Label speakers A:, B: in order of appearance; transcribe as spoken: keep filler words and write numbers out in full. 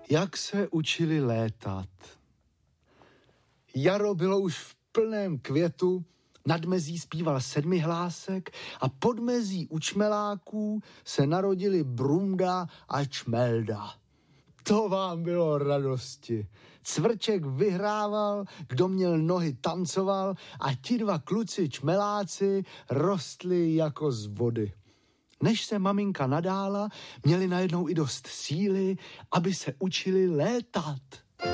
A: Jak se učili létat. Jaro bylo už v plném květu, nad mezí zpíval sedmihlásek a pod mezí u čmeláků se narodili Brunda a Čmelda. To vám bylo radosti. Cvrček vyhrával, kdo měl nohy tancoval a ti dva kluci čmeláci rostli jako z vody. Než se maminka nadála, měli najednou i dost síly, aby se učili létat.